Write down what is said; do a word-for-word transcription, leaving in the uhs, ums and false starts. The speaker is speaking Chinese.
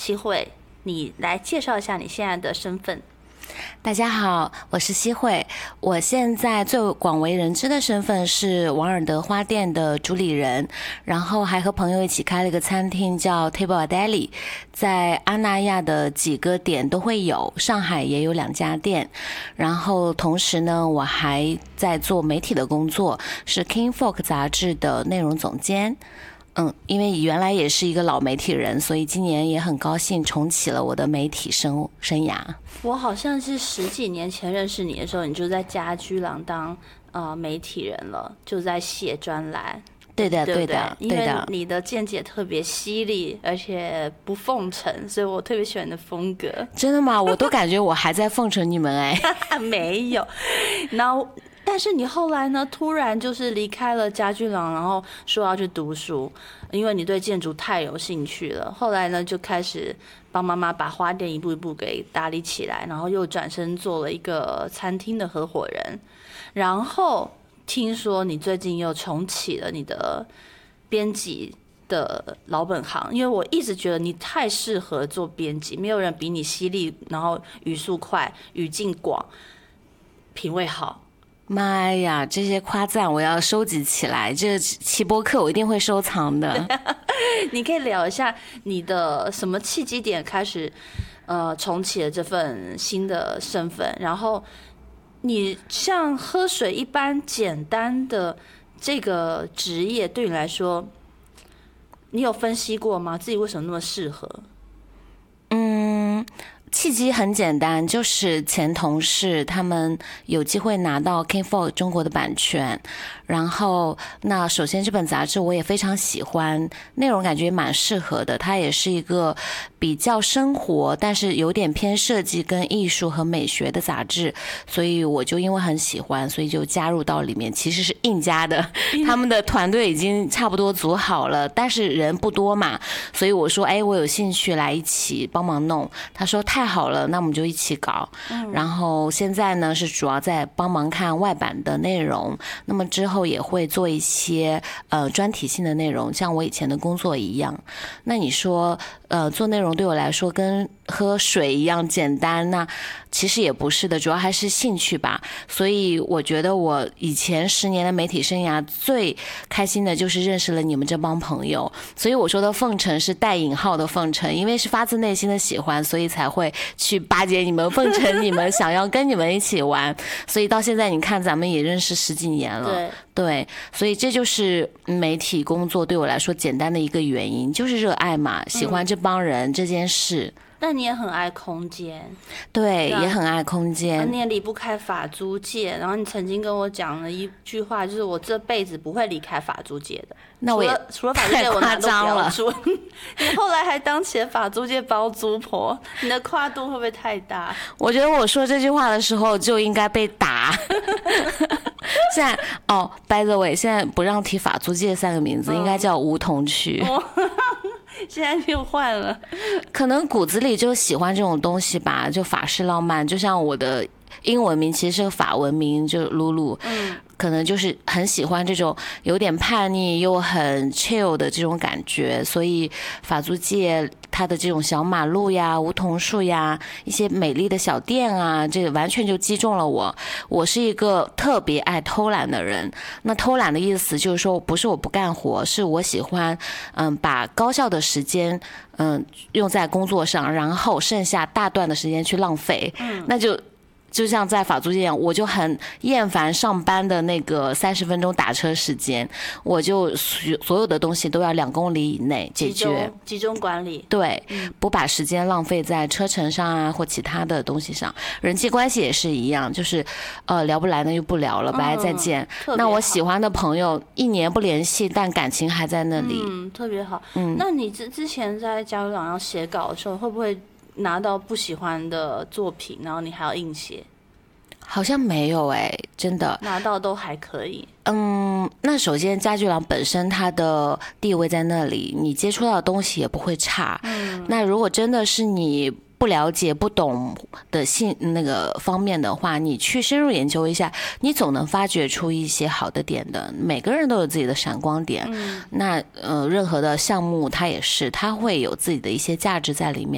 希慧，你来介绍一下你现在的身份。 大家好，我是希慧。我现在最广为人知的身份是王尔德花店的主理人，然后还和朋友一起开了一个餐厅叫 Table Deli， 在阿那亚的几个点都会有，上海也有两家店。然后同时呢，我还在做媒体的工作，是 King Folk 杂志的内容总监。嗯，因为原来也是一个老媒体人，所以今年也很高兴重启了我的媒体生生涯。 我好像是十几年前认识你的时候，你就在家居廊当呃媒体人了，就在写专栏。 对的， 对对的， 因为对的。 你的见解特别犀利，而且不奉承，所以我特别喜欢你的风格。 真的吗？我都感觉我还在奉承你们哎。 没有，然后。但是你后来呢？突然就是离开了家居廊，然后说要去读书，因为你对建筑太有兴趣了。后来呢，就开始帮妈妈把花店一步一步给打理起来，然后又转身做了一个餐厅的合伙人。然后听说你最近又重启了你的编辑的老本行，因为我一直觉得你太适合做编辑，没有人比你犀利，然后语速快，语境广，品味好。 妈呀，这些夸赞我要收集起来，这期播客我一定会收藏的。 你可以聊一下你的什么契机点开始，呃，重启了这份新的身份，然后你像喝水一般简单的这个职业，对你来说，你有分析过吗？自己为什么那么适合？ 嗯。契机很简单，就是前同事他们有机会拿到 King Folk 中国的版权，然后那首先这本杂志我也非常喜欢，内容感觉蛮适合的，它也是一个比较生活但是有点偏设计跟艺术和美学的杂志，所以我就因为很喜欢，所以就加入到里面，其实是硬加的，他们的团队已经差不多组好了，但是人不多嘛，所以我说哎，我有兴趣来一起帮忙弄，他说太好了，那我们就一起搞。然后现在呢是主要在帮忙看外版的内容，那么之后也会做一些呃专题性的内容，像我以前的工作一样。那你说呃做内容对我来说跟喝水一样简单，那其实也不是的，主要还是兴趣吧。所以我觉得我以前十年的媒体生涯最开心的就是认识了你们这帮朋友，所以我说的奉承是带引号的奉承，因为是发自内心的喜欢，所以才会去巴结你们，奉承你们，想要跟你们一起玩。所以到现在你看咱们也认识十几年了， 对对，所以这就是媒体工作对我来说简单的一个原因，就是热爱嘛，喜欢这帮人、嗯、这件事。 但你也很爱空间， 对，也很爱空间， 你也离不开法租界。然后你曾经跟我讲了一句话，就是我这辈子不会离开法租界的。 那我也除了法租界，我哪都不要住。你后来还当起了法租界包租婆，你的跨度会不会太大？ 我觉得我说这句话的时候就应该被打。现在哦 ，by the way， 现在不让提法租界三个名字，嗯、应该叫梧桐区。 哦现在又换了， 可能骨子里就喜欢这种东西吧，就法式浪漫。就像我的英文名其实是个法文名，就露露，嗯，可能就是很喜欢这种有点叛逆又很 chill 的这种感觉，所以法租界它的这种小马路呀、梧桐树呀、一些美丽的小店啊，这个完全就击中了我。我是一个特别爱偷懒的人，那偷懒的意思就是说，不是我不干活，是我喜欢，嗯，把高效的时间，嗯，用在工作上，然后剩下大段的时间去浪费，嗯，那就。就像在法租界一样，我就很厌烦上班的那个三十分钟打车时间，我就所有的东西都要两公里以内解决，集中集中管理。 对，不把时间浪费在车程上啊或其他的东西上。人际关系也是一样，就是呃聊不来那就不聊了，拜拜再见。嗯、那我喜欢的朋友一年不联系，但感情还在那里， 嗯，特别好。嗯，那你之之前在家长要写稿的时候，会不会拿到不喜欢的作品，然后你还要硬写？ 好像没有哎、欸，真的拿到都还可以。 嗯，那首先家具廊本身它的地位在那里，你接触到的东西也不会差。嗯，那如果真的是你不了解、不懂的性那个方面的话，你去深入研究一下，你总能发掘出一些好的点的。每个人都有自己的闪光点。嗯，那呃，任何的项目它也是，它会有自己的一些价值在里面。